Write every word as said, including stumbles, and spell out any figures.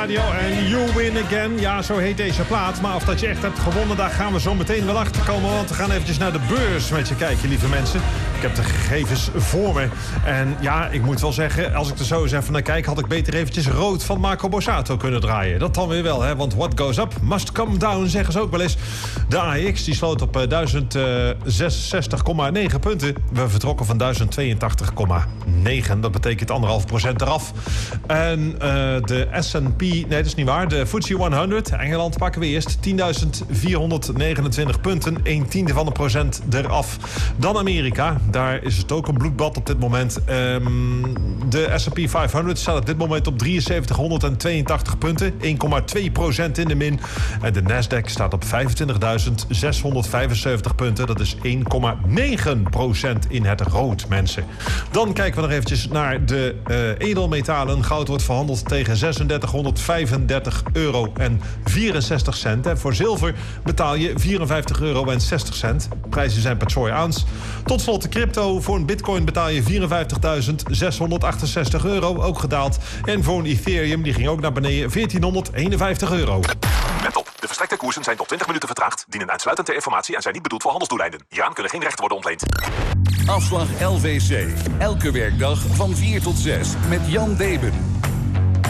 Radio en You Win Again. Ja, zo heet deze plaat. Maar of dat je echt hebt gewonnen, daar gaan we zo meteen wel achter komen. Want we gaan eventjes naar de beurs met je kijken, lieve mensen. Ik heb de gegevens voor me. En ja, ik moet wel zeggen, als ik er zo eens even naar kijk, had ik beter eventjes rood van Marco Borsato kunnen draaien. Dat dan weer wel, hè. Want what goes up must come down, zeggen ze ook wel eens. De A E X die sloot op duizend zesenzestig komma negen punten. We vertrokken van duizend tweeëntachtig komma negen. Dat betekent anderhalf procent eraf. En uh, de S en P, nee, dat is niet waar. De F T S E honderd, Engeland pakken we eerst. tienduizend vierhonderdnegenentwintig punten. Een tiende van een procent eraf. Dan Amerika. Daar is het ook een bloedbad op dit moment. Um, de S en P vijfhonderd staat op dit moment op drieënzeventighonderdtweeëntachtig punten. één komma twee procent in de min. En de Nasdaq staat op vijfentwintigduizend zeshonderdvijfenzeventig punten. Dat is één komma negen procent in het rood, mensen. Dan kijken we nog eventjes naar de uh, edelmetalen. Goud wordt verhandeld tegen zesendertighonderdvijfendertig euro en vierenzestig cent. En voor zilver betaal je vierenvijftig euro en zestig cent. Prijzen zijn per troy ounce. Tot slot de crypto. Voor een bitcoin betaal je vierenvijftigduizend zeshonderdachtenzestig euro. Ook gedaald. En voor een Ethereum, die ging ook naar beneden, veertienhonderdeenenvijftig euro. Let op, de verstrekte koersen zijn tot twintig minuten vertraagd, dienen uitsluitend ter informatie en zijn niet bedoeld voor handelsdoeleinden. Hieraan kunnen geen rechten worden ontleend. Afslag L V C. Elke werkdag van vier tot zes met Jan Deben.